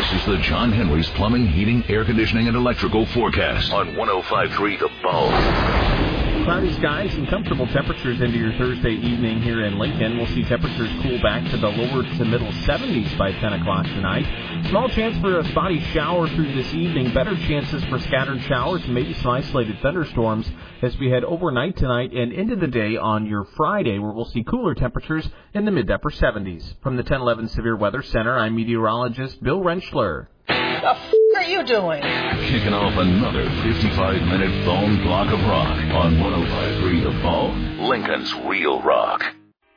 This is the John Henry's Plumbing, Heating, Air Conditioning, and Electrical forecast on 105.3 The Bone. Cloudy skies and comfortable temperatures into your Thursday evening here in Lincoln. We'll see temperatures cool back to the lower to middle 70s by 10 o'clock tonight. Small chance for a spotty shower through this evening. Better chances for scattered showers and maybe some isolated thunderstorms as we head overnight tonight and into the day on your Friday, where we'll see cooler temperatures in the mid to upper 70s. From the 1011 Severe Weather Center, I'm meteorologist Bill Rentschler. The are you doing? Kicking off another 55-minute phone block of rock on 105.3 The Bone, Lincoln's Real Rock.